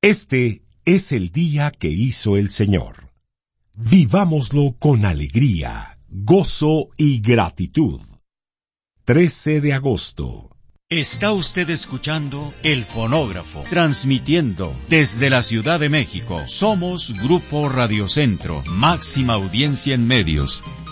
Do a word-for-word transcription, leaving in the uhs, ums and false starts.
Este es el día que hizo el Señor. Vivámoslo con alegría, gozo y gratitud. trece de agosto. Está usted escuchando El Fonógrafo, transmitiendo desde la Ciudad de México. Somos Grupo Radio Centro, máxima audiencia en medios.